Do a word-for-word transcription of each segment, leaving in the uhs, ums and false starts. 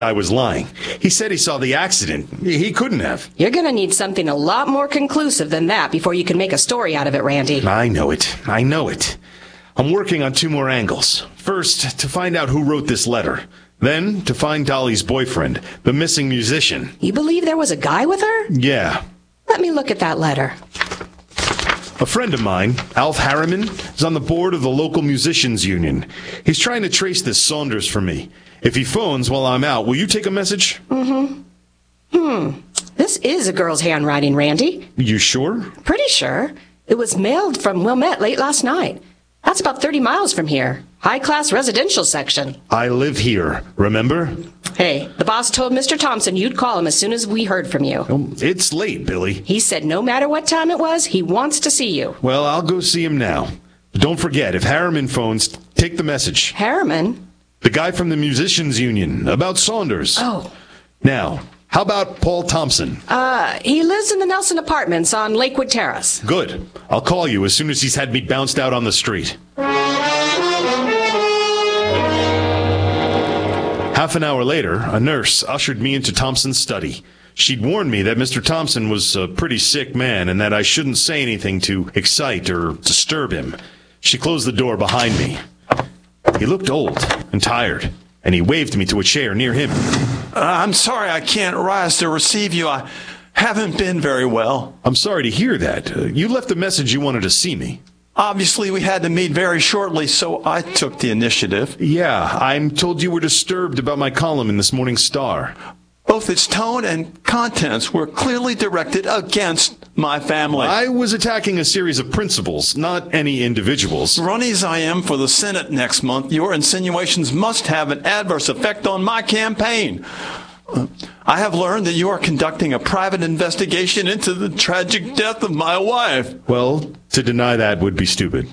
I was lying. He said he saw the accident. He couldn't have. You're going to need something a lot more conclusive than that before you can make a story out of it, Randy. I know it. I know it. I'm working on two more angles. First, to find out who wrote this letter. Then, to find Dolly's boyfriend, the missing musician. You believe there was a guy with her? Yeah. Let me look at that letter. A friend of mine, Alf Harriman, is on the board of the local musicians union. He's trying to trace this Saunders for me. If he phones while I'm out, will you take a message? Mm-hmm. Hmm. This is a girl's handwriting, Randy. You sure? Pretty sure. It was mailed from Wilmette late last night. That's about thirty miles from here. High-class residential section. I live here, remember? Hey, the boss told Mister Thompson you'd call him as soon as we heard from you. Oh, it's late, Billy. He said no matter what time it was, he wants to see you. Well, I'll go see him now. But don't forget, if Harriman phones, take the message. Harriman? The guy from the musicians union, about Saunders. Oh. Now, how about Paul Thompson? Uh, he lives in the Nelson Apartments on Lakewood Terrace. Good. I'll call you as soon as he's had me bounced out on the street. Half an hour later, a nurse ushered me into Thompson's study. She'd warned me that Mister Thompson was a pretty sick man and that I shouldn't say anything to excite or disturb him. She closed the door behind me. He looked old and tired, and he waved me to a chair near him. Uh, I'm sorry I can't rise to receive you. I haven't been very well. I'm sorry to hear that. Uh, you left a message you wanted to see me. Obviously, we had to meet very shortly, so I took the initiative. Yeah, I'm told you were disturbed about my column in this morning's Star. Both its tone and contents were clearly directed against my family. I was attacking a series of principles, not any individuals. Runny as I am for the Senate next month, your insinuations must have an adverse effect on my campaign. Uh, I have learned that you are conducting a private investigation into the tragic death of my wife. Well, to deny that would be stupid.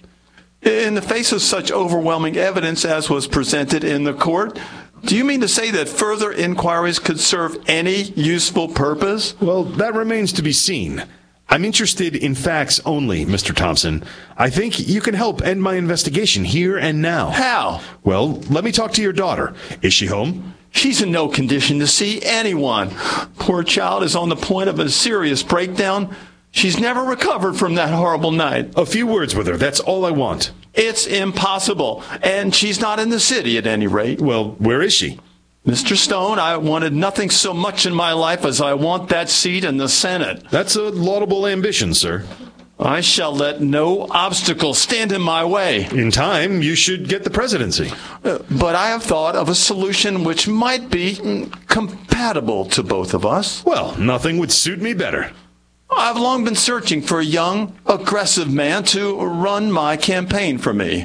In the face of such overwhelming evidence as was presented in the court, do you mean to say that further inquiries could serve any useful purpose? Well, that remains to be seen. I'm interested in facts only, Mister Thompson. I think you can help end my investigation here and now. How? Well, let me talk to your daughter. Is she home? She's in no condition to see anyone. Poor child is on the point of a serious breakdown. She's never recovered from that horrible night. A few words with her. That's all I want. It's impossible. And she's not in the city at any rate. Well, where is she? Mister Stone, I wanted nothing so much in my life as I want that seat in the Senate. That's a laudable ambition, sir. I shall let no obstacle stand in my way. In time, you should get the presidency. Uh, but I have thought of a solution which might be mm, compatible to both of us. Well, nothing would suit me better. I've long been searching for a young, aggressive man to run my campaign for me.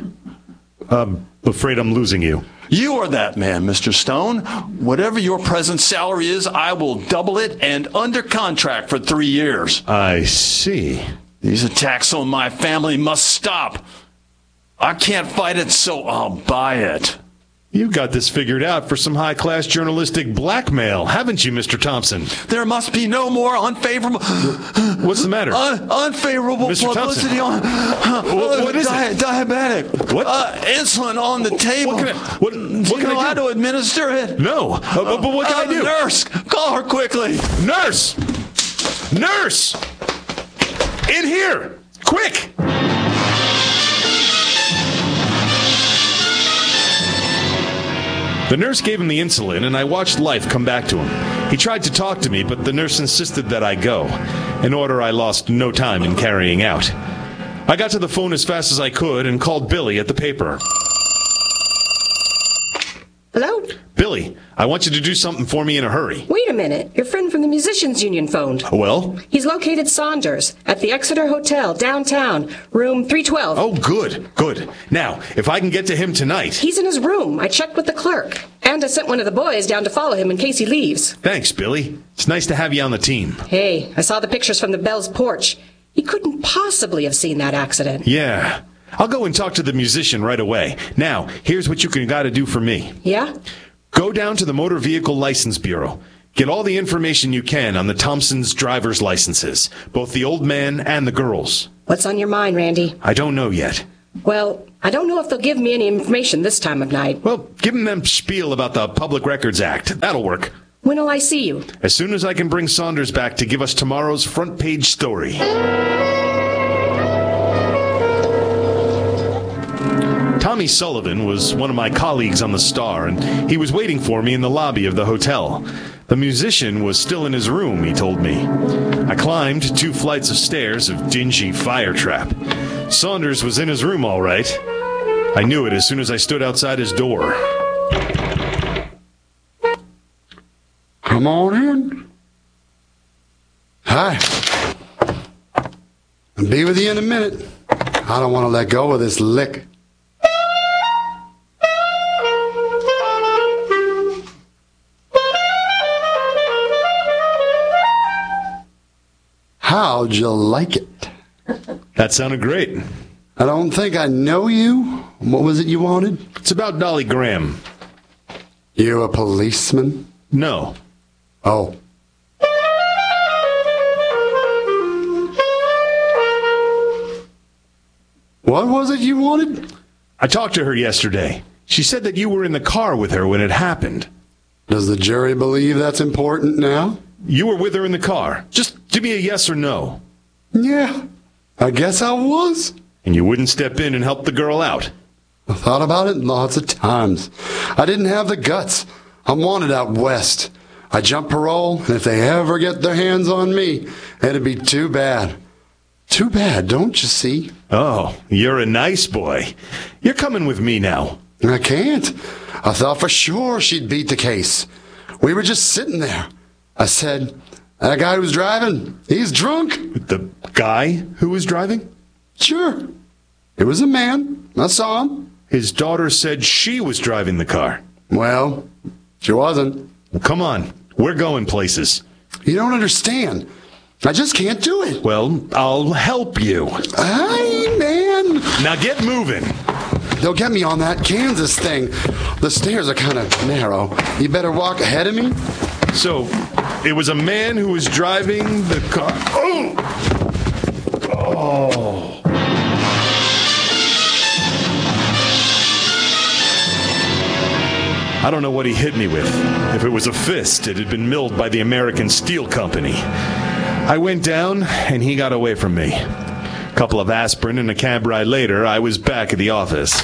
I'm afraid I'm losing you. You are that man, Mister Stone. Whatever your present salary is, I will double it and under contract for three years. I see. These attacks on my family must stop. I can't fight it, so I'll buy it. You got this figured out for some high-class journalistic blackmail, haven't you, Mister Thompson? There must be no more unfavorable... What's the matter? Un- unfavorable Mister publicity on... Uh, what, what is di- it? Diabetic. What? Uh, insulin on the table. What can I, what, do what you can know I how do? to administer it? No, uh, but, but what can uh, I do? Nurse, call her quickly. Nurse! Nurse! In here! Quick! The nurse gave him the insulin, and I watched life come back to him. He tried to talk to me, but the nurse insisted that I go, an order I lost no time in carrying out. I got to the phone as fast as I could and called Billy at the paper. Hello? Billy, I want you to do something for me in a hurry. Wait a minute. Your friend from the Musicians Union phoned. Well? He's located Saunders at the Exeter Hotel, downtown, room three twelve. Oh, good, good. Now, if I can get to him tonight... He's in his room. I checked with the clerk. And I sent one of the boys down to follow him in case he leaves. Thanks, Billy. It's nice to have you on the team. Hey, I saw the pictures from the Bell's porch. He couldn't possibly have seen that accident. Yeah. I'll go and talk to the musician right away. Now, here's what you can gotta do for me. Yeah? Go down to the Motor Vehicle License Bureau. Get all the information you can on the Thompsons' driver's licenses, both the old man and the girls. What's on your mind, Randy? I don't know yet. Well, I don't know if they'll give me any information this time of night. Well, give them them spiel about the Public Records Act. That'll work. When will I see you? As soon as I can bring Saunders back to give us tomorrow's front page story. Tommy Sullivan was one of my colleagues on the Star, and he was waiting for me in the lobby of the hotel. The musician was still in his room, he told me. I climbed two flights of stairs of dingy fire trap. Saunders was in his room all right. I knew it as soon as I stood outside his door. Come on in. Hi. I'll be with you in a minute. I don't want to let go of this lick. How'd you like it? That sounded great. I don't think I know you. What was it you wanted? It's about Dolly Graham. You a policeman? No. Oh. What was it you wanted? I talked to her yesterday. She said that you were in the car with her when it happened. Does the jury believe that's important now? You were with her in the car. Just give me a yes or no. Yeah, I guess I was. And you wouldn't step in and help the girl out. I thought about it lots of times. I didn't have the guts. I'm wanted out west. I jump parole, and if they ever get their hands on me, it'd be too bad. Too bad, don't you see? Oh, you're a nice boy. You're coming with me now. I can't. I thought for sure she'd beat the case. We were just sitting there. I said, that guy who's driving, he's drunk. The guy who was driving? Sure. It was a man. I saw him. His daughter said she was driving the car. Well, she wasn't. Well, come on. We're going places. You don't understand. I just can't do it. Well, I'll help you. Hey, man. Now get moving. They'll get me on that Kansas thing. The stairs are kind of narrow. You better walk ahead of me. So, it was a man who was driving the car. Oh! Oh. I don't know what he hit me with. If it was a fist, it had been milled by the American Steel Company. I went down, and he got away from me. A couple of aspirin and a cab ride later, I was back at the office.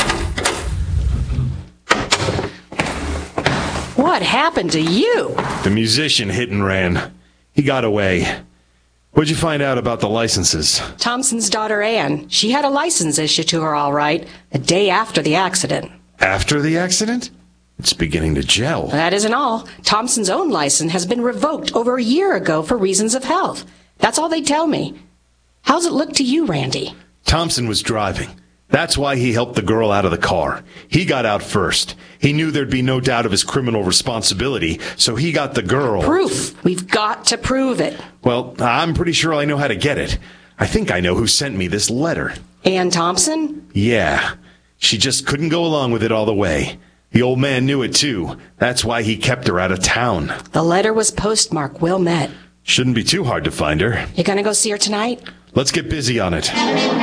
What happened to you? The musician hit and ran. He got away. What'd you find out about the licenses? Thompson's daughter, Anne. She had a license issued to her all right, the day after the accident. After the accident? It's beginning to gel. That isn't all. Thompson's own license has been revoked over a year ago for reasons of health. That's all they tell me. How's it look to you, Randy? Thompson was driving. That's why he helped the girl out of the car. He got out first. He knew there'd be no doubt of his criminal responsibility, so he got the girl. Proof. We've got to prove it. Well, I'm pretty sure I know how to get it. I think I know who sent me this letter. Anne Thompson? Yeah. She just couldn't go along with it all the way. The old man knew it, too. That's why he kept her out of town. The letter was postmarked Wilmette. Shouldn't be too hard to find her. You gonna go see her tonight? Let's get busy on it.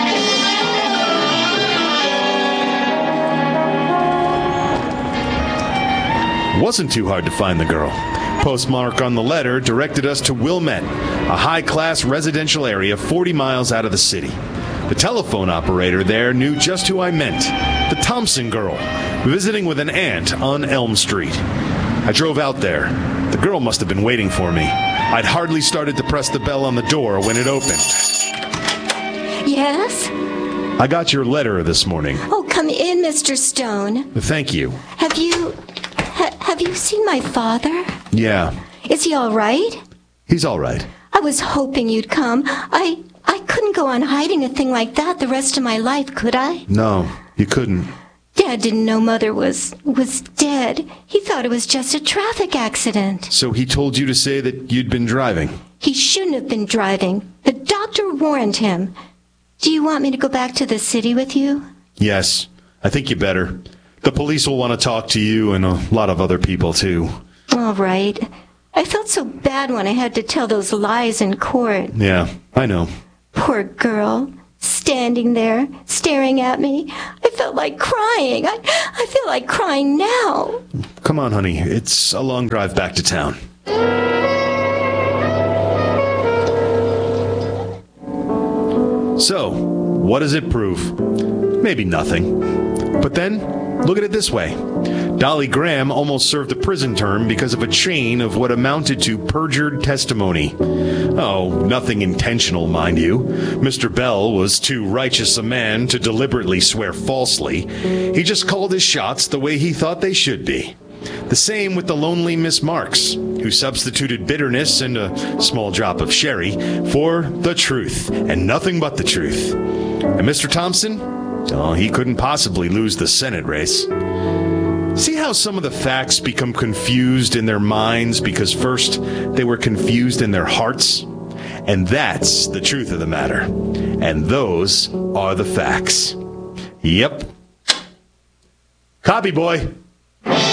Wasn't too hard to find the girl. Postmark on the letter directed us to Wilmette, a high-class residential area forty miles out of the city. The telephone operator there knew just who I meant, the Thompson girl, visiting with an aunt on Elm Street. I drove out there. The girl must have been waiting for me. I'd hardly started to press the bell on the door when it opened. Yes? I got your letter this morning. Oh, come in, Mister Stone. Thank you. Have you... Ha- have you seen my father? Yeah. Is he all right? He's all right. I was hoping you'd come. I... I couldn't go on hiding a thing like that the rest of my life, could I? No, you couldn't. Dad didn't know Mother was... was dead. He thought it was just a traffic accident. So he told you to say that you'd been driving? He shouldn't have been driving. The doctor warned him. Do you want me to go back to the city with you? Yes, I think you better. The police will want to talk to you and a lot of other people, too. All right. I felt so bad when I had to tell those lies in court. Yeah, I know. Poor girl. standing there, staring at me. I felt like crying. I, I feel like crying now. Come on, honey. It's a long drive back to town. So, what does it prove? Maybe nothing. But then, look at it this way. Dolly Graham almost served a prison term because of a chain of what amounted to perjured testimony. Oh, nothing intentional, mind you. Mister Bell was too righteous a man to deliberately swear falsely. He just called his shots the way he thought they should be. The same with the lonely Miss Marks, who substituted bitterness and a small drop of sherry for the truth, and nothing but the truth. And Mister Thompson? Oh, he couldn't possibly lose the Senate race. See how some of the facts become confused in their minds because first they were confused in their hearts? And that's the truth of the matter. And those are the facts. Yep. Copy, boy.